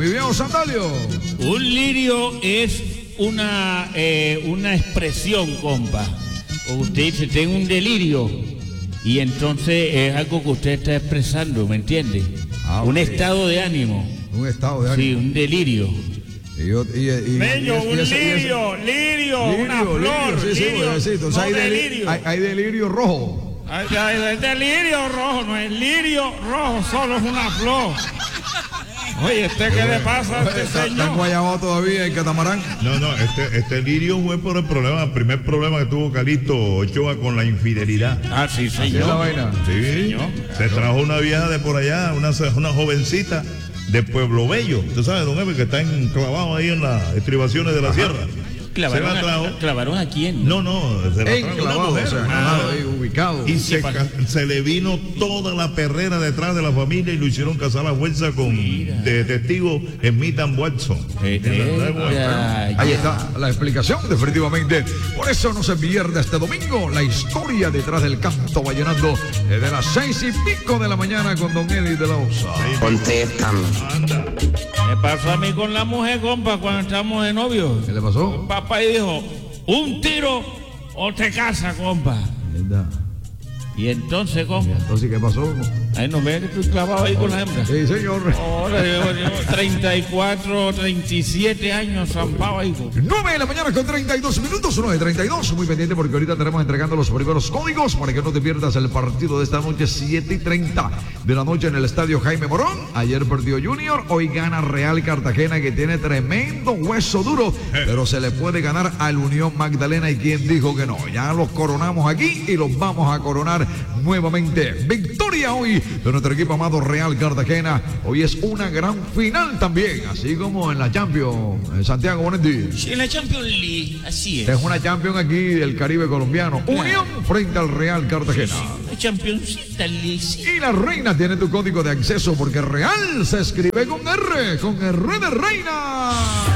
mi viejo Sandalio? Un lirio es una expresión, compa. Usted dice, tengo un delirio. Y entonces es algo que usted está expresando, ¿me entiende? Un estado de ánimo. Un estado de ánimo. Sí, un delirio. Niño, un lirio, una flor. Hay delirio rojo. Hay delirio rojo, no es lirio rojo, solo es una flor. Oye, ¿qué le pasa a este señor? ¿Está guayabado todavía el catamarán? No, este lirio fue por el primer problema que tuvo Calixto Ochoa con la infidelidad. Ah, sí, señor. ¿Es la vaina? Sí, señor. Se trajo una vieja de por allá, una jovencita de Pueblo Bello. Usted sabe, don Ever, que está enclavado ahí en las estribaciones de la sierra. ¿Clavaron a quién? No, se la trajo una mujer. Ubicado. Y se le vino toda la perrera detrás de la familia y lo hicieron casar a fuerza con de testigo en Meetan Watson. Ahí está la explicación, definitivamente. Por eso no se pierda este domingo la historia detrás del canto vallenato desde las 6:00 de la mañana con don Eddie de la Osa. Contestan. Me pasó a mí con la mujer, compa, cuando estábamos de novio. ¿Qué le pasó? Papá dijo, un tiro o te casas, compa. ¿Verdad? Y entonces, compa. Entonces, ¿qué pasó? Ahí no ves que estoy clavado ahí con la hembra. Sí, señor. Ahora llevo 34, 37 años zampado ahí. 9 de la mañana con 32 minutos, 9:32. Muy pendiente porque ahorita tenemos entregando los primeros códigos para que no te pierdas el partido de esta noche, 7:30 de la noche en el estadio Jaime Morón. Ayer perdió Junior, hoy gana Real Cartagena, que tiene tremendo hueso duro, pero se le puede ganar al Unión Magdalena. ¿Y quién dijo que no? Ya los coronamos aquí y los vamos a coronar nuevamente. Victoria hoy de nuestro equipo amado Real Cartagena. Hoy es una gran final también, así como en la Champions Santiago Bonetti. Sí, en la Champions League, así es. Es una Champions aquí del Caribe colombiano. Unión frente al Real Cartagena. La Championcita League. Y la Reina tiene tu código de acceso porque Real se escribe con R de Reina.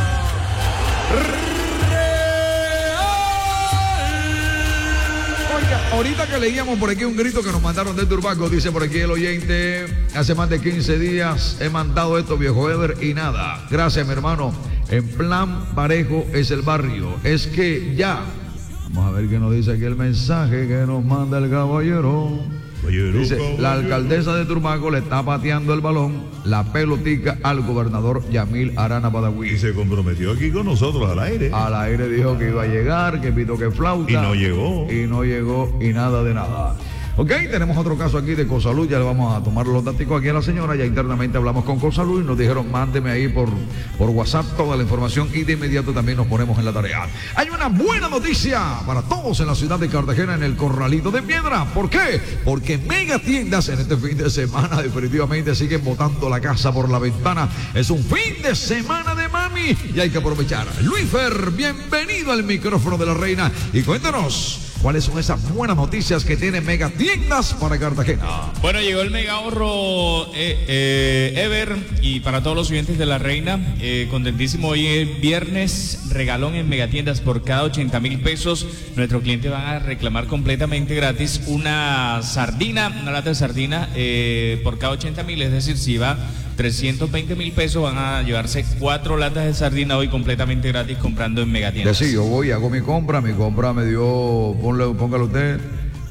Ahorita que leíamos por aquí un grito que nos mandaron de Turbaco, dice por aquí el oyente, hace más de 15 días he mandado esto, viejo Ever, y nada. Gracias, mi hermano. En plan parejo es el barrio. Es que ya. Vamos a ver qué nos dice aquí el mensaje que nos manda el caballero. Dice, la alcaldesa de Turbaco le está pateando el balón, la pelotica al gobernador Yamil Arana Badawi. Y se comprometió aquí con nosotros al aire. Al aire dijo que iba a llegar, que pito que flauta. Y no llegó. Y no llegó y nada de nada. Ok, tenemos otro caso aquí de Cosalud, ya le vamos a tomar los datos aquí a la señora, ya internamente hablamos con Cosalud y nos dijeron mándeme ahí por WhatsApp toda la información y de inmediato también nos ponemos en la tarea. Hay una buena noticia para todos en la ciudad de Cartagena en el Corralito de Piedra. ¿Por qué? Porque mega tiendas en este fin de semana definitivamente siguen botando la casa por la ventana. Es un fin de semana de mami y hay que aprovechar. Luifer, bienvenido al micrófono de la Reina y cuéntanos ¿cuáles son esas buenas noticias que tiene Mega Tiendas para Cartagena? Bueno, llegó el mega ahorro Ever y para todos los oyentes de La Reina, contentísimo. Hoy es viernes, regalón en Mega Tiendas por cada 80.000 pesos. Nuestros clientes van a reclamar completamente gratis una lata de sardina por cada 80.000, es decir, si va 320.000 pesos van a llevarse 4 latas de sardina hoy completamente gratis comprando en Mega Tiendas. Sí, yo voy, hago mi compra me dio, póngale usted,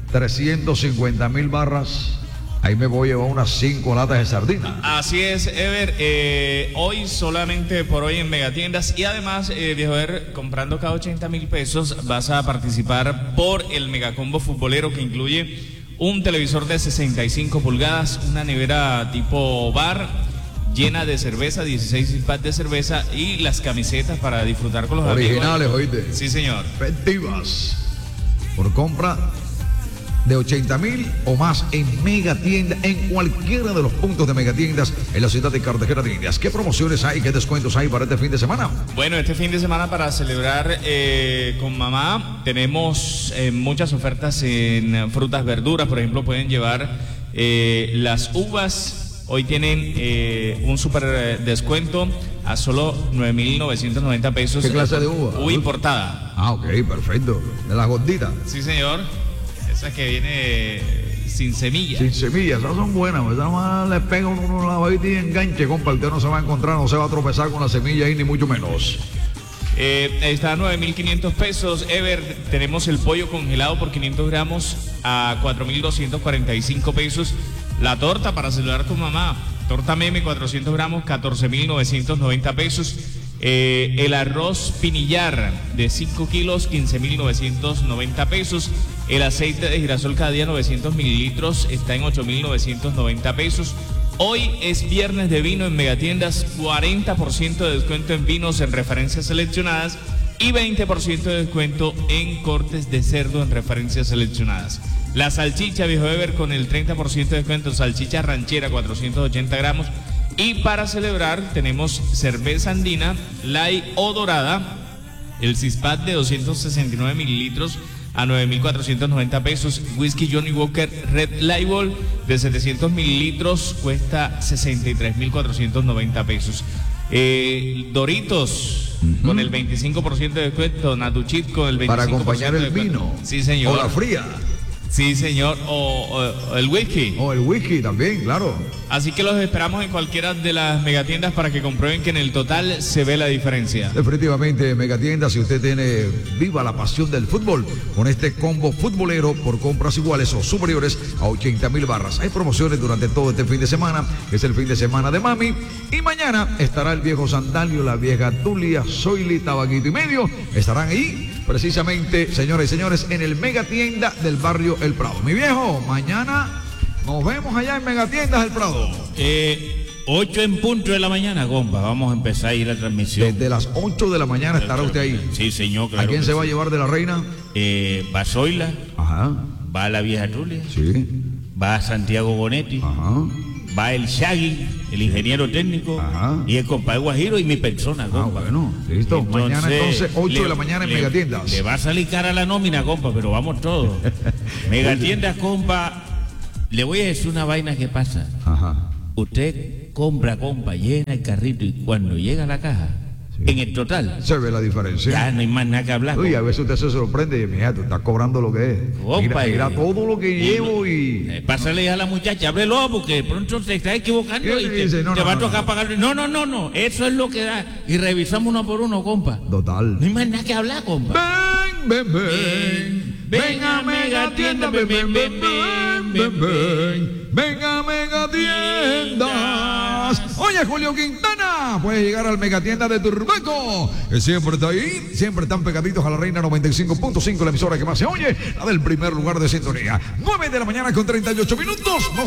350.000 barras. Ahí me voy a llevar unas 5 latas de sardina. Así es, Ever, hoy solamente por hoy en Mega Tiendas y además, viejo Ever, comprando cada 80.000 pesos vas a participar por el megacombo futbolero que incluye un televisor de 65 pulgadas, una nevera tipo bar llena de cerveza, 16 packs de cerveza y las camisetas para disfrutar con los originales, amigos. oíste. Sí, señor. Efectivas. Por compra de 80.000 o más en Mega Tienda, en cualquiera de los puntos de Mega Tiendas en la ciudad de Cartagena de Indias. ¿Qué promociones hay, qué descuentos hay para este fin de semana? Bueno, este fin de semana para celebrar con mamá tenemos muchas ofertas en frutas, verduras. Por ejemplo, pueden llevar las uvas. Hoy tienen un super descuento a solo 9.990 pesos. ¿Qué clase de uva? Uva importada. Ah, ok, perfecto. De las gorditas. Sí, señor. Esa que viene sin semilla. Sin semillas, esas son buenas, pues, esas más le pega uno la lavadita y enganche, compa, usted no se va a encontrar, no se va a tropezar con la semilla ahí, ni mucho menos. Está a 9.500 pesos. Ever, tenemos el pollo congelado por 500 gramos a 4.245 pesos. La torta para celebrar a tu mamá, torta meme 400 gramos, 14.990 pesos. El arroz pinillar de 5 kilos, 15.990 pesos. El aceite de girasol cada día 900 mililitros está en 8.990 pesos. Hoy es viernes de vino en Megatiendas, 40% de descuento en vinos en referencias seleccionadas y 20% de descuento en cortes de cerdo en referencias seleccionadas. La salchicha Viejo Ever con el 30% de descuento, salchicha ranchera 480 gramos. Y para celebrar tenemos cerveza andina, light o dorada, el Cispat de 269 mililitros a 9.490 pesos. Whisky Johnny Walker Red Label de 700 mililitros cuesta 63.490 pesos. Doritos con el 25% de descuento, Natuchit con el 25% para acompañar el de descuento. vino. Sí, señor. O la fría. Sí, señor. O el whisky. O el whisky también, claro. Así que los esperamos en cualquiera de las megatiendas para que comprueben que en el total se ve la diferencia. Definitivamente, Megatiendas, si usted tiene viva la pasión del fútbol, con este combo futbolero por compras iguales o superiores a 80.000 barras. Hay promociones durante todo este fin de semana, que es el fin de semana de Mami. Y mañana estará el viejo Sandalio, la vieja Tulia, Zoili, Tabaquito y medio. Estarán ahí, precisamente, señores y señores, en el Megatienda del barrio El Prado. Mi viejo, mañana nos vemos allá en Megatiendas El Prado. 8 en punto de la mañana, compa. Vamos a empezar a ir a la transmisión. Desde las 8 de la mañana estará usted ahí. Sí, señor. Claro. ¿A quién se va a llevar de la reina? Va Zoila. Ajá. Va la vieja Tulia. Sí. Va Santiago Bonetti. Ajá. Va el Shaggy, el ingeniero técnico. Ajá. Y el compadre Guajiro y mi persona, compa. Bueno, listo. Mañana entonces 8 de la mañana en Megatiendas. Le va a salir cara la nómina, compa, pero vamos todos. Megatiendas, compa. Le voy a decir una vaina que pasa. Ajá. Usted compra, compa, llena el carrito y cuando llega a la caja, en el total, Se ve la diferencia. ya no hay más nada que hablar. Uy, a compa. veces usted se sorprende y mira, tú estás cobrando lo que es. Compa, Mira todo lo que llevo y... Pásale a la muchacha, ábrelo porque de pronto se está equivocando ¿Qué y le te, dice? No, te no, va a no, tocar no. pagarlo. No, eso es lo que da. Y revisamos uno por uno, compa. Total. No hay más nada que hablar, compa. Ven a Megatiendas, ven a Megatiendas. Oye, Julio Quintana, puedes llegar al Megatienda de Turbaco, que siempre está ahí, siempre están pegaditos a la Reina 95.5, la emisora que más se oye, la del primer lugar de sintonía. 9 de la mañana con 38 minutos.